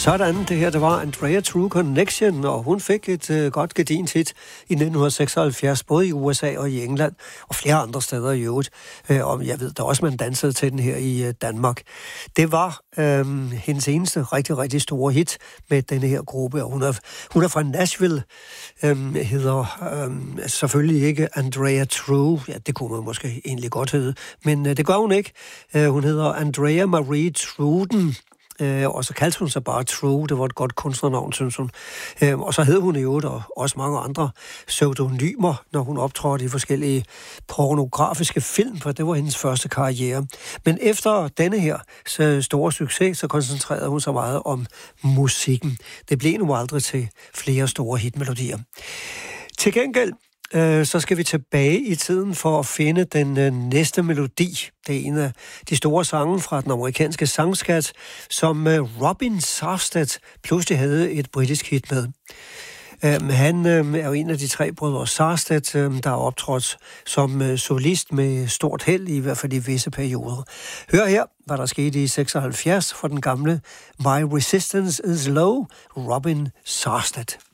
Sådan, det her, det var Andrea True Connection, og hun fik et godt gedint hit i 1976, både i USA og i England, og flere andre steder i øvrigt. Og jeg ved, der også man dansede til den her i Danmark. Det var hendes eneste rigtig, rigtig store hit med denne her gruppe, og hun er fra Nashville, hedder selvfølgelig ikke Andrea True, ja, det kunne man måske egentlig godt hedde, men det gør hun ikke. Hun hedder Andrea Marie Truden, og så kaldte hun sig bare True. Det var et godt kunstnernavn, synes hun. Og så hed hun i øvrigt også mange andre pseudonymer, når hun optrådte i forskellige pornografiske film, for det var hendes første karriere. Men efter denne her store succes, så koncentrerede hun sig meget om musikken. Det blev nu aldrig til flere store hitmelodier. Til gengæld så skal vi tilbage i tiden for at finde den næste melodi. Det er en af de store sange fra den amerikanske sangskat, som Robin Sarstedt pludselig havde et britisk hit med. Han er jo en af de 3 brødre Sarstedt, der har optrådt som solist med stort held, i hvert fald i visse perioder. Hør her, hvad der skete i 76 for den gamle My Resistance is Low, Robin Sarstedt.